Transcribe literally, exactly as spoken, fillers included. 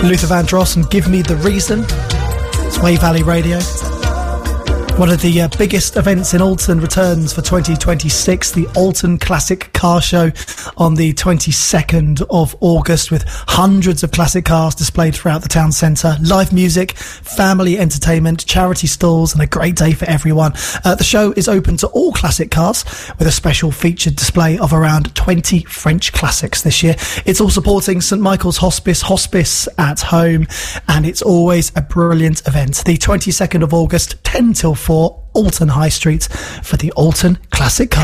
Luther Vandross and Give Me the Reason. It's Way Valley Radio. One of the uh, biggest events in Alton returns for twenty twenty-six, the Alton Classic Car Show on the twenty-second of August, with hundreds of classic cars displayed throughout the town centre, live music, family entertainment, charity stalls, and a great day for everyone. Uh, the show is open to all classic cars, with a special featured display of around twenty French classics this year. It's all supporting St Michael's Hospice, Hospice at Home, and it's always a brilliant event. The twenty-second of August, ten till four, Alton High Street, for the Alton Classic Car